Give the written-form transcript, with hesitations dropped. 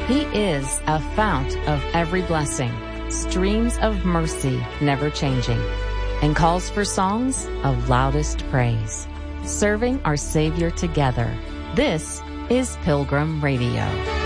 He is a fount of every blessing, streams of mercy never changing, and calls for songs of loudest praise. Serving our Savior together. This is Pilgrim Radio.